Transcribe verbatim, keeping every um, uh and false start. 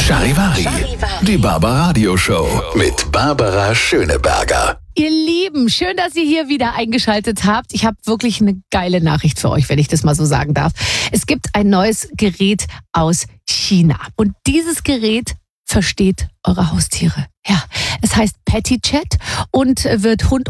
Charivari, die Barbaradio Show mit Barbara Schöneberger. Ihr Lieben, schön, dass ihr hier wieder eingeschaltet habt. Ich habe wirklich eine geile Nachricht für euch, wenn ich das mal so sagen darf. Es gibt ein neues Gerät aus China und dieses Gerät versteht eure Haustiere. Ja, es heißt PettyChat und wird Hund